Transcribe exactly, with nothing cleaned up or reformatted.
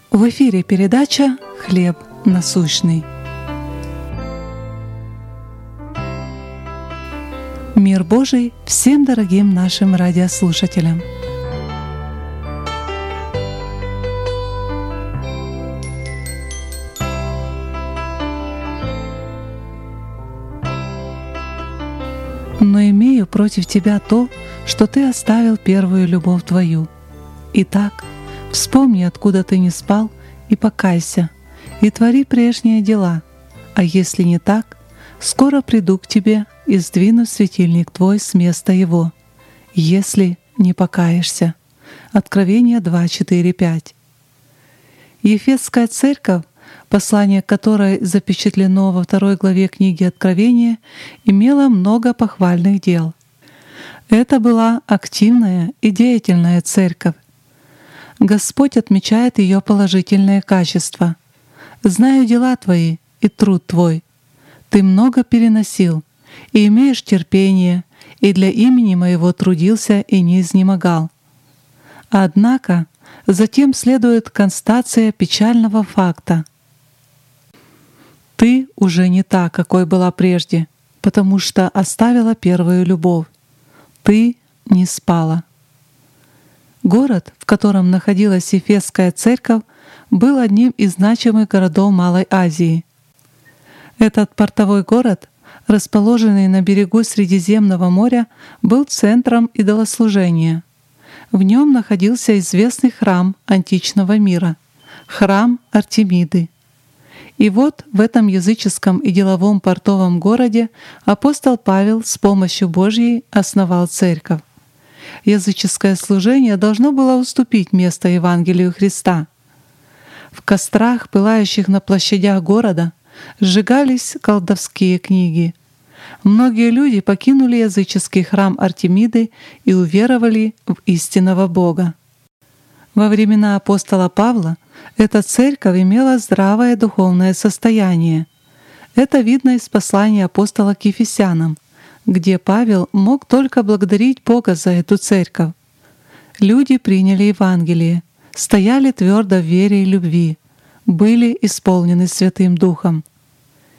В эфире передача «Хлеб насущный». Мир Божий всем дорогим нашим радиослушателям! Но имею против тебя то, что ты оставил первую любовь твою. Итак, вспомни, откуда ты не спал, и покайся, и твори прежние дела. А если не так, скоро приду к тебе и сдвину светильник твой с места его, если не покаешься. Откровение два, четыре, пять. Ефесская церковь, послание которой запечатлено во второй главе книги Откровения, имела много похвальных дел. Это была активная и деятельная церковь. Господь отмечает ее положительные качества. «Знаю дела твои и труд твой. Ты много переносил, и имеешь терпение, и для имени моего трудился и не изнемогал». Однако затем следует констатация печального факта. Ты уже не та, какой была прежде, потому что оставила первую любовь. Ты не спала. Город, в котором находилась Ефесская церковь, был одним из значимых городов Малой Азии. Этот портовой город, расположенный на берегу Средиземного моря, был центром идолослужения. В нем находился известный храм античного мира — храм Артемиды. И вот в этом языческом и деловом портовом городе апостол Павел с помощью Божьей основал церковь. Языческое служение должно было уступить место Евангелию Христа. В кострах, пылающих на площадях города, сжигались колдовские книги. Многие люди покинули языческий храм Артемиды и уверовали в истинного Бога. Во времена апостола Павла эта церковь имела здравое духовное состояние. Это видно из послания апостола к Ефесянам, где Павел мог только благодарить Бога за эту церковь. Люди приняли Евангелие, стояли твердо в вере и любви, были исполнены Святым Духом.